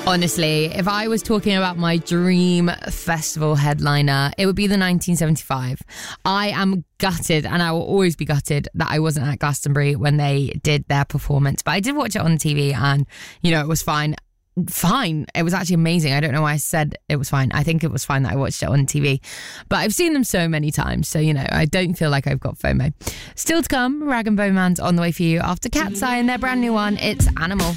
Honestly, if I was talking about my dream festival headliner, it would be the 1975. I am gutted, and I will always be gutted, that I wasn't at Glastonbury when they did their performance. But I did watch it on TV and, you know, it was fine. It was actually amazing. I don't know why I said it was fine. I think it was fine that I watched it on TV. But I've seen them so many times, so, you know, I don't feel like I've got FOMO. Still to come, Rag and Bone Man's on the way for you after Cat's Eye and their brand new one, It's Animal.